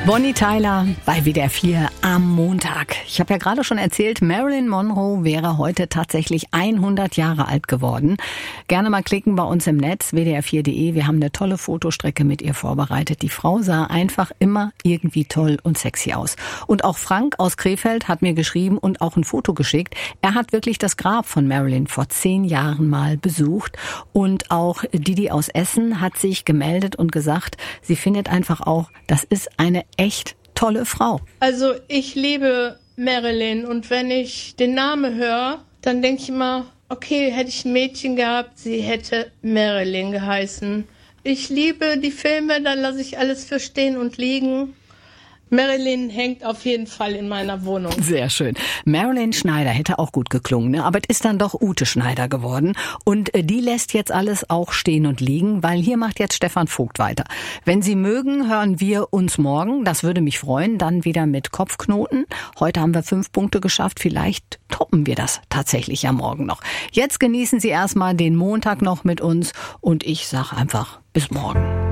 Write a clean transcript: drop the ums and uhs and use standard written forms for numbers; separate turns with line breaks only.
Bonnie Tyler bei WDR 4 am Montag. Ich habe ja gerade schon erzählt, Marilyn Monroe wäre heute tatsächlich 100 Jahre alt geworden. Gerne mal klicken bei uns im Netz, wdr4.de. Wir haben eine tolle Fotostrecke mit ihr vorbereitet. Die Frau sah einfach immer irgendwie toll und sexy aus. Und auch Frank aus Krefeld hat mir geschrieben und auch ein Foto geschickt. Er hat wirklich das Grab von Marilyn vor 10 Jahren mal besucht. Und auch Didi aus Essen hat sich gemeldet und gesagt, sie findet einfach auch, das ist eine echt tolle Frau.
Also ich liebe Marilyn und wenn ich den Namen höre, dann denke ich immer, okay, hätte ich ein Mädchen gehabt, sie hätte Marilyn geheißen. Ich liebe die Filme, da lasse ich alles für stehen und liegen. Marilyn hängt auf jeden Fall in meiner Wohnung.
Sehr schön. Marilyn Schneider hätte auch gut geklungen, ne? Aber es ist dann doch Ute Schneider geworden. Und die lässt jetzt alles auch stehen und liegen, weil hier macht jetzt Stefan Vogt weiter. Wenn Sie mögen, hören wir uns morgen. Das würde mich freuen. Dann wieder mit Kopfknoten. Heute haben wir 5 Punkte geschafft. Vielleicht toppen wir das tatsächlich ja morgen noch. Jetzt genießen Sie erstmal den Montag noch mit uns. Und ich sage einfach bis morgen.